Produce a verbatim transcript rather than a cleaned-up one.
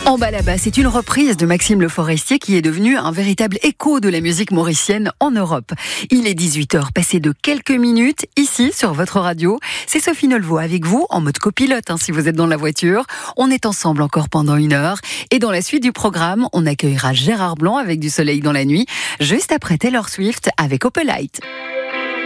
En bas là-bas, c'est une reprise de Maxime Le Forestier qui est devenu un véritable écho de la musique mauricienne en Europe. Il est dix-huit heures, passé de quelques minutes, ici, sur votre radio. C'est Sophie Nolvo avec vous, en mode copilote, hein, si vous êtes dans la voiture. On est ensemble encore pendant une heure. Et dans la suite du programme, on accueillera Gérard Blanc avec Du soleil dans la nuit, juste après Taylor Swift avec Opelite.